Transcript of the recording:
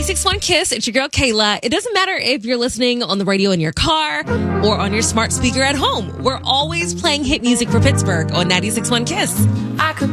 96.1 Kiss. It's your girl, Kayla. It doesn't matter if you're listening on the radio in your car or on your smart speaker at home. We're always playing hit music for Pittsburgh on 96.1 Kiss.